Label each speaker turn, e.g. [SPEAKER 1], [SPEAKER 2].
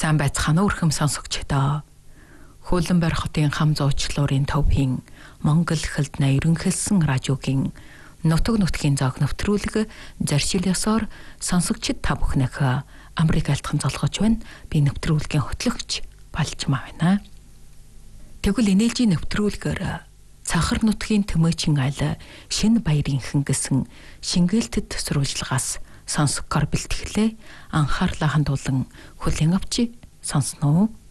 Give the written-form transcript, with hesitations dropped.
[SPEAKER 1] Сайн байцгаана уу өрхөм сонсогчдоо. Хуулбар хотын хам зуучлуурын төвийн Монгол хэлтний ерөнхийлсөн радиогийн нутаг нутгийн зоог нэвтрүүлэг заршил ёсоор сонсогчид та бүхнийх Америк айлтхан залгаж байна. Би нэвтрүүлгийн хөтлөгч Балчмаа байна. Тэгвэл энээлжийн нэвтрүүлгээр Цахар нутгийн Тэмээчин айл шинэ баярынхан гэсэн шингээлтэд сурвалжлагаас сонсгохоор бэлтгэлээ анхаарлаа хандуулан хүлээн авчи сонсноо.